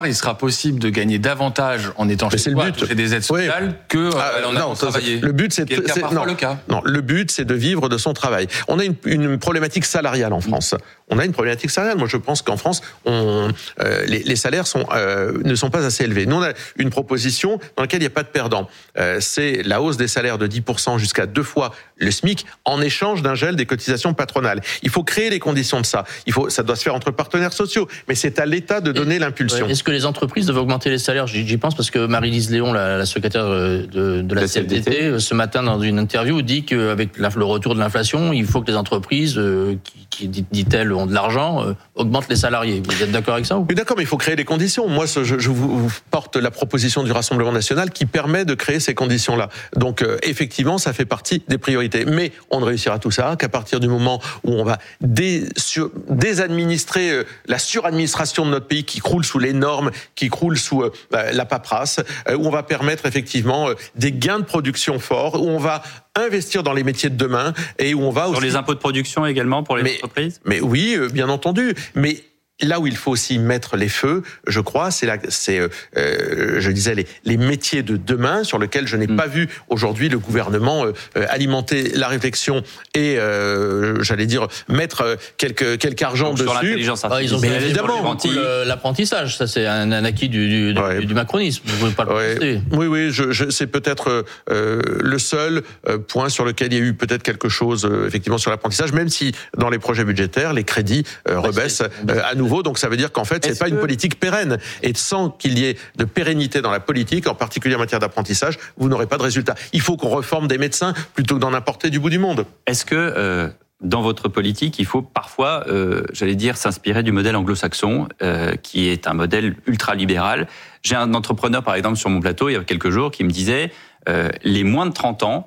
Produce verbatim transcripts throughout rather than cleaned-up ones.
il sera possible de gagner davantage en étant mais chez soi, toucher des aides sociales, oui. que ah, en allant travailler. Le but, c'est, c'est, c'est non, le cas. non, le but, c'est de vivre de son travail. On a une, une problématique salariale en France. On a une problématique salariale. Moi, je pense qu'en France, on, euh, les, les salaires sont, euh, ne sont pas assez élevés. Nous, on a une proposition dans laquelle il n'y a pas de perdant. Euh, c'est la hausse des salaires de dix pour cent jusqu'à deux fois le SMIC en échange d'un gel des cotisations patronales. Il faut créer les conditions de ça. Il faut, ça doit se faire entre partenaires sociaux, mais c'est à l'État de donner l'impulsion. Est-ce que les entreprises doivent augmenter les salaires ? J'y pense parce que Marie-Lise Léon, la, la secrétaire de, de la, la C F D T, ce matin dans une interview dit qu'avec le retour de l'inflation, il faut que les entreprises, euh, qui, qui dit-elle, ont de l'argent, euh, augmentent les salariés. Vous êtes d'accord avec ça ou ? Oui, d'accord, mais il faut créer les conditions. Moi, je, je vous porte la proposition du Rassemblement national qui permet de créer ces conditions-là. Donc, euh, effectivement, ça fait partie des priorités. Mais on ne réussira tout ça qu'à partir du moment où on va dé, sur, désadministrer euh, la suradministration de notre pays qui croule sous les normes, qui croule sous euh, la paperasse, euh, où on va permettre effectivement euh, des gains de production forts, où on va investir dans les métiers de demain et où on va aussi... Sur les impôts de production également pour les mais, entreprises ? Mais oui, euh, bien entendu. Mais là où il faut aussi mettre les feux, je crois, c'est, la, c'est euh, je disais, les, les métiers de demain sur lesquels je n'ai mmh. pas vu aujourd'hui le gouvernement euh, alimenter la réflexion et, euh, j'allais dire, mettre euh, quelques, quelques argent Donc, dessus. Sur l'intelligence artificielle, ah, ils ont mais évidemment. L'apprentissage, ça c'est un, un acquis du, du, ouais. du macronisme. Vous ne pouvez pas le ouais. Oui, oui, je, je, c'est peut-être euh, le seul euh, point sur lequel il y a eu peut-être quelque chose, euh, effectivement, sur l'apprentissage, même si dans les projets budgétaires, les crédits euh, ouais, rebaissent euh, à nouveau. Donc ça veut dire qu'en fait, c'est Est-ce pas que... une politique pérenne. Et sans qu'il y ait de pérennité dans la politique, en particulier en matière d'apprentissage, vous n'aurez pas de résultat. Il faut qu'on reforme des médecins plutôt que d'en apporter du bout du monde. Est-ce que euh, dans votre politique, il faut parfois, euh, j'allais dire, s'inspirer du modèle anglo-saxon, euh, qui est un modèle ultra-libéral ? J'ai un entrepreneur, par exemple, sur mon plateau, il y a quelques jours, qui me disait euh, les moins de trente ans,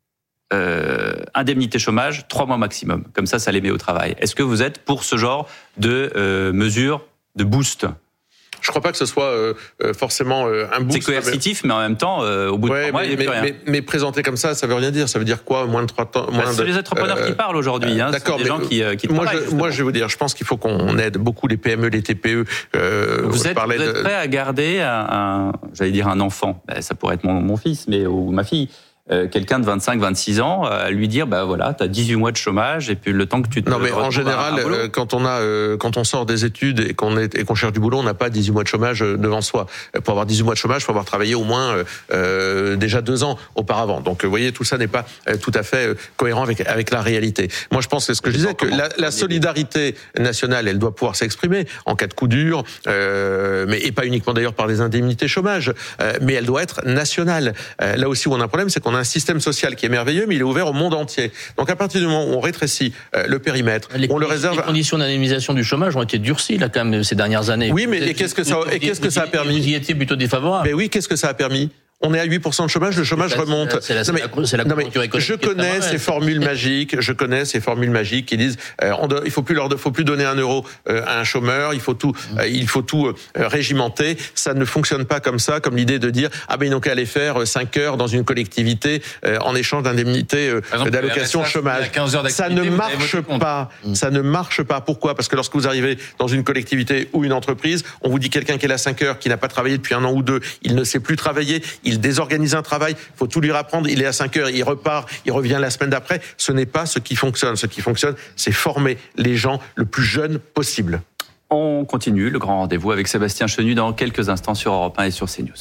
Euh, indemnité chômage, trois mois maximum. Comme ça, ça les met au travail. Est-ce que vous êtes pour ce genre de euh, mesures de boost ? Je ne crois pas que ce soit euh, forcément euh, un boost. C'est coercitif, mais en même temps, euh, au bout ouais, de trois mois, mais, il n'y a plus mais, rien. Mais, mais présenté comme ça, ça veut rien dire. Ça veut dire quoi ? Moins de trois ans. Moins bah, de, c'est les entrepreneurs euh, qui parlent aujourd'hui. Hein. D'accord, c'est des mais gens qui, qui moi, travaillent. Je, moi, je vais vous dire, je pense qu'il faut qu'on aide beaucoup les P M E, les T P E. Euh, vous êtes, vous êtes de... prêt à garder un, un, j'allais dire un enfant. Ben, ça pourrait être mon, mon fils, mais ou ma fille. Euh, quelqu'un de vingt-cinq vingt-six ans, à lui dire, bah voilà, t'as dix-huit mois de chômage et puis le temps que tu te... Non, mais en général, euh, quand on a, euh, quand on sort des études et qu'on est, et qu'on cherche du boulot, on n'a pas dix-huit mois de chômage devant soi. Pour avoir dix-huit mois de chômage, il faut avoir travaillé au moins, euh, déjà deux ans auparavant. Donc, vous voyez, tout ça n'est pas euh, tout à fait euh, cohérent avec, avec la réalité. Moi, je pense que ce que je disais, que la, la solidarité nationale, elle doit pouvoir s'exprimer en cas de coup dur, euh, mais, et pas uniquement d'ailleurs par des indemnités chômage, euh, mais elle doit être nationale. Euh, là aussi où on a un problème, c'est qu'on a un système social qui est merveilleux, mais il est ouvert au monde entier. Donc à partir du moment où on rétrécit euh, le périmètre, les on le réserve... Les conditions d'indemnisation du chômage ont été durcies là quand même ces dernières années. Oui, mais et qu'est-ce que ça, et qu'est-ce que ça a permis ? Vous y étiez plutôt défavorable. Mais oui, qu'est-ce que ça a permis ? On est à huit pour cent de chômage, le chômage c'est remonte. C'est la, c'est la, c'est la, non, mais, c'est la je connais ces formules magiques, je connais ces formules magiques qui disent euh, on doit, il faut plus leur, faut plus donner un euro euh, à un chômeur, il faut tout, euh, il faut tout euh, régimenter. Ça ne fonctionne pas comme ça, comme l'idée de dire ah ben ils n'ont qu'à aller faire cinq heures dans une collectivité euh, en échange d'indemnité euh, exemple, d'allocation chômage. Ça ne marche pas. Mmh. Ça ne marche pas. Pourquoi ? Parce que lorsque vous arrivez dans une collectivité ou une entreprise, on vous dit quelqu'un qui est là cinq heures, qui n'a pas travaillé depuis un an ou deux, il ne sait plus travailler, il désorganise un travail, il faut tout lui apprendre, il est à cinq heures, il repart, il revient la semaine d'après. Ce n'est pas ce qui fonctionne. Ce qui fonctionne, c'est former les gens le plus jeunes possible. On continue le grand rendez-vous avec Sébastien Chenu dans quelques instants sur Europe un et sur CNews.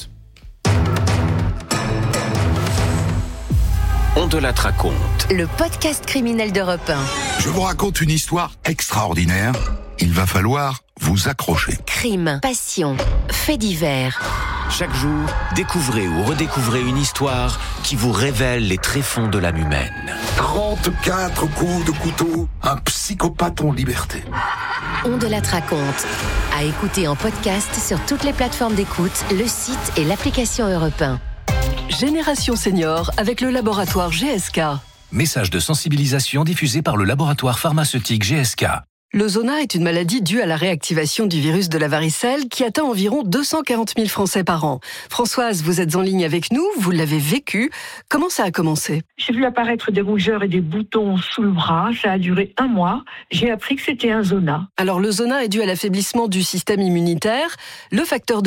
On de la raconte. Le podcast criminel d'Europe un. Je vous raconte une histoire extraordinaire. Il va falloir vous accrocher. Crime, passion, faits divers. Chaque jour, découvrez ou redécouvrez une histoire qui vous révèle les tréfonds de l'âme humaine. trente-quatre coups de couteau, un psychopathe en liberté. On de la raconte. À écouter en podcast sur toutes les plateformes d'écoute, le site et l'application Europe un. Génération Senior avec le laboratoire G S K. Message de sensibilisation diffusé par le laboratoire pharmaceutique G S K. Le zona est une maladie due à la réactivation du virus de la varicelle qui atteint environ deux cent quarante mille Français par an. Françoise, vous êtes en ligne avec nous, vous l'avez vécu. Comment ça a commencé ? J'ai vu apparaître des rougeurs et des boutons sous le bras. Ça a duré un mois. J'ai appris que c'était un zona. Alors le zona est dû à l'affaiblissement du système immunitaire. Le facteur de